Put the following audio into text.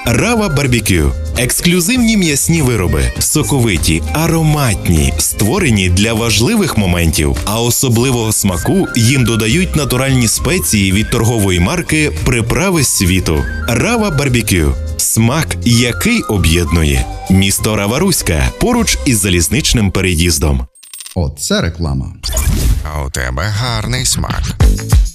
Рава Барбекю – ексклюзивні м'ясні вироби, соковиті, ароматні, створені для важливих моментів, а особливого смаку їм додають натуральні спеції від торгової марки «Приправи світу». Рава Барбекю – смак, який об'єднує. Місто Рава-Руська, поруч із залізничним переїздом. Оце реклама. А у тебе гарний смак.